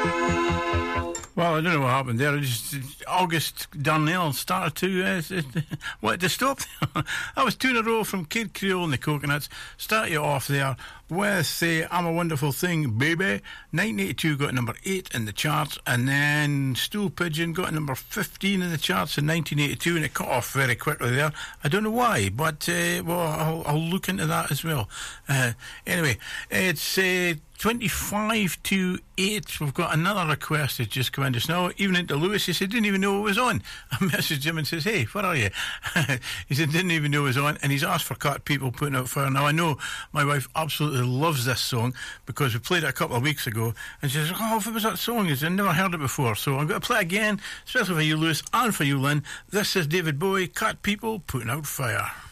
Well, I don't know what happened there. August Darnell started to wanted to stop. That was 2 in a row from Kid Creole and the Coconuts. Start you off there with I'm a Wonderful Thing, Baby. 1982 got number 8 in the charts, and then Stool Pigeon got number 15 in the charts in 1982, and it cut off very quickly there. I don't know why, but well, I'll look into that as well. Anyway, it's 25 to 8. We've got another request that's just come in just now. Even into Lewis, he said, didn't even know it was on. I messaged him and says, hey, where are you? He said, didn't even know it was on. And he's asked for Cat People Putting Out Fire. Now, I know my wife absolutely loves this song because we played it a couple of weeks ago. And she says, oh, what was that song? He said, I've never heard it before. So I'm going to play it again, especially for you, Lewis, and for you, Lynn. This is David Bowie, Cat People Putting Out Fire.